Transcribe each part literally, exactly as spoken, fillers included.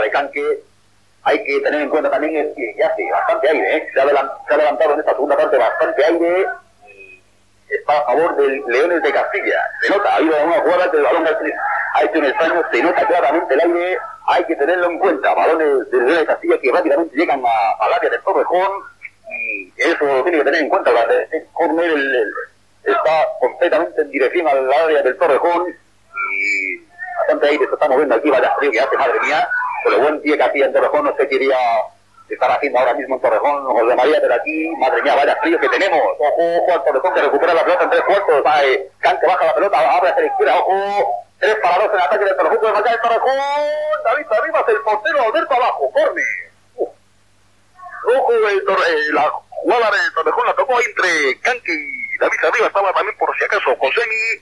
de Canque. Hay que tener en cuenta también es que ya hace bastante aire, ¿eh? Se ha, adelant, se ha adelantado en esta segunda parte bastante aire y está a favor del Leones de Castilla. Se nota, ha habido una jugada que el balón ha hecho un extraño, se nota claramente el aire, hay que tenerlo en cuenta. Balones del Leones de Castilla que rápidamente llegan a, al área del Torrejón y eso lo tiene que tener en cuenta. El córner el, el, está completamente en dirección al área del Torrejón y bastante aire se está moviendo aquí, vaya frío que hace, madre mía. Con lo buen pie que hacía en Torrejón, no sé qué iría estar haciendo ahora mismo en Torrejón, José María, pero aquí, madre mía, vaya frío que tenemos. Ojo, ojo al Torrejón que recupera la pelota en tres cuartos. Eh, Canque baja la pelota, abre hacia la izquierda, ojo. Tres para dos en ataque del Torrejón, puede marcar el Torrejón. David Arribas, el portero, Alberto abajo, córner. Uh. Ojo, el torre, eh, la jugada del Torrejón la tocó entre Canque y David Arribas, estaba también por si acaso Josemi.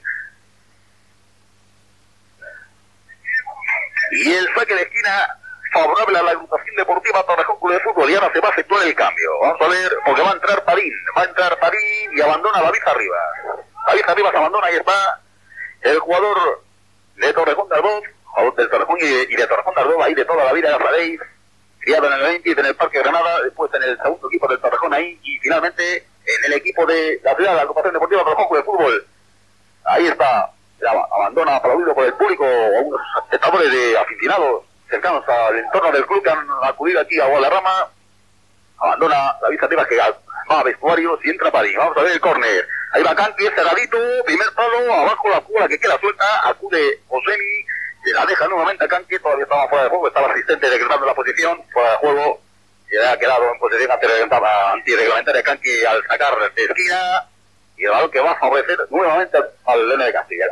Y el saque de esquina favorable a la agrupación deportiva Torrejón Club de Fútbol. Y ahora se va a efectuar el cambio. Vamos a ver, porque va a entrar Padín. Va a entrar Padín y abandona a David Arribas. David Arribas abandona, ahí está el jugador de Torrejón de Arboz, jugador del Torrejón y de, y de Torrejón de Arboz, ahí de toda la vida, ya sabéis. Criado en el veinte en el Parque Granada, después en el segundo equipo del Torrejón ahí, y finalmente en el equipo de la ciudad de la agrupación deportiva Torrejón Club de Fútbol. Ahí está. Abandona aplaudido por el público a unos espectadores de aficionados cercanos al entorno del club que han acudido aquí a Guadarrama. Abandona David Arribas que va a vestuarios y entra Padín. Vamos a ver el córner. Ahí va Canque, cerradito, primer palo, abajo la jugada que queda suelta, acude Josemi, se la deja nuevamente a Canque, todavía estaba fuera de juego, estaba asistente decretando la posición, fuera de juego, se ha quedado en posición antirreglamentaria Canque al sacar de esquina. Y el balón que va a favorecer nuevamente al Leones de Castilla.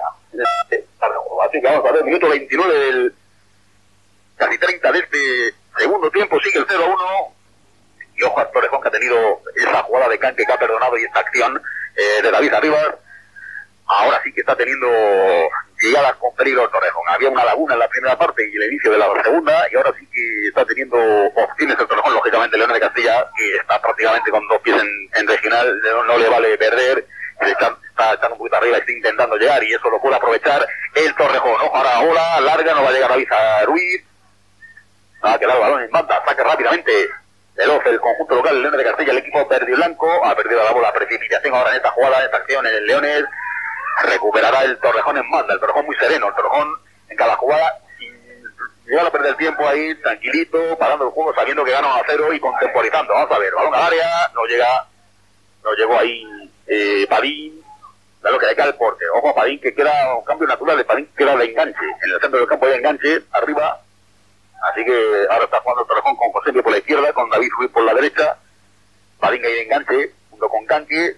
Así que vamos a ver, minuto veintinueve del casi treinta de este segundo tiempo, sigue el cero a uno. Y ojo a Torrejón que ha tenido esa jugada de Canque que ha perdonado y esta acción eh, de David Arribas. Ahora sí que está teniendo llegadas con peligro el Torrejón. Había una laguna en la primera parte y el inicio de la segunda, y ahora sí que está teniendo opciones el Torrejón, lógicamente Leones de Castilla, que está prácticamente con dos pies en, en regional, no, no le vale perder. Está, está echando un poquito arriba, está intentando llegar y eso lo puede aprovechar el Torrejón. Ojo, ahora ola larga, no va a llegar David Ruiz. Va a quedar el balón en banda, saque rápidamente veloz el conjunto local, el Leones de Castilla, el equipo verde y blanco, ha perdido la bola, precipitación ahora en esta jugada, en esta acción en el Leones. Recuperará el Torrejón en banda, el Torrejón muy sereno, el Torrejón en cada jugada sin llegar a perder el tiempo ahí, tranquilito, parando el juego, sabiendo que gana uno a cero y contemporizando. Vamos a ver, balón al área, no llega, no llegó ahí eh, Padín, da lo que le cae el porte. Ojo a Padín que queda un cambio natural de Padín, que queda de enganche, en el centro del campo de enganche, arriba. Así que ahora está jugando el Torrejón con José por la izquierda, con David Ruiz por la derecha, Padín ahí de enganche, junto con Canque.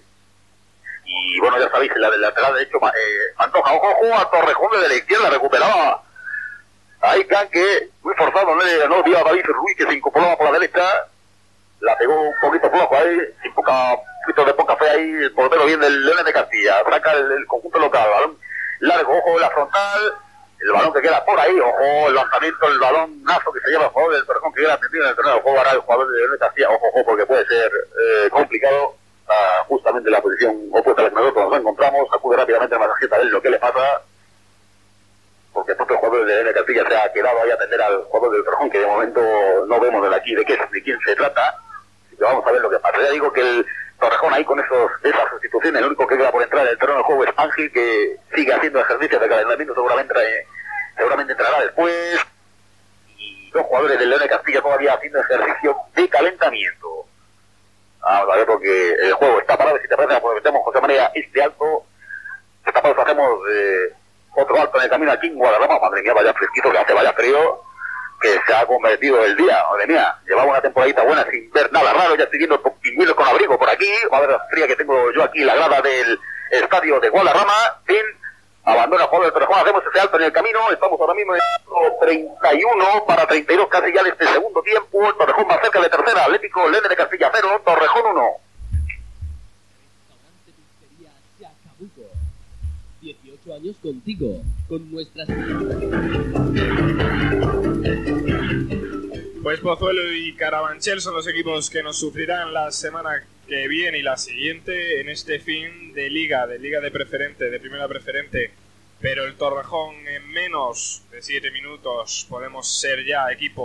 Y bueno, ya sabéis, la del lateral derecho, eh, Antoja, ojo, ojo a Torrejón desde la izquierda, recuperaba ahí Canque, muy forzado, no, no vio a David Ruiz que se incorporaba por la derecha, la pegó un poquito flojo ahí, sin poca, un poquito de poca fe ahí, el portero bien del Leones de Castilla, saca el, el conjunto local, balón largo, ojo en la frontal, el balón que queda por ahí, ojo, el lanzamiento, el balón nazo que se lleva el jugador del Torrejón que queda atendido en el terreno de juego, ahora el jugador del Leones de Castilla, ojo, ojo, porque puede ser eh, complicado. Uh, justamente en la posición opuesta al que nosotros nos encontramos, acude rápidamente el masajista de él lo que le pasa, porque el propio jugador de Leones de Castilla se ha quedado ahí a atender al jugador del Torrejón, que de momento no vemos de aquí de qué de quién se trata, así que vamos a ver lo que pasa. Ya digo que el Torrejón ahí con esos esas sustituciones, el único que queda por entrar en el terreno de juego es Ángel, que sigue haciendo ejercicios de calentamiento, seguramente eh, seguramente entrará después, y dos jugadores del Leones de Castilla todavía haciendo ejercicio de calentamiento. Vamos a ver, porque el juego está parado y si te parece aprovechamos José María este alto, esta pausa hacemos eh, otro alto en el camino aquí en Guadarrama. Madre mía, vaya fresquito que hace, vaya frío que se ha convertido el día. Madre mía, llevaba una temporadita buena sin ver nada raro, ya estoy viendo pingüinos con abrigo por aquí, a ver la fría que tengo yo aquí, la grada del estadio de Guadarrama. Fin, abandona el juego del Torrejón, hacemos ese alto en el camino, estamos ahora mismo en treinta y uno para treinta y dos casi ya de este segundo tiempo, el Torrejón más cerca de tercera, Atlético Leones de Castilla cero, Torrejón uno. dieciocho años contigo, con nuestras... Pues Pozuelo y Carabanchel son los equipos que nos sufrirán la semana que viene y la siguiente en este fin de liga, de liga de preferente, de primera preferente. Pero el Torrejón en menos de siete minutos podemos ser ya equipo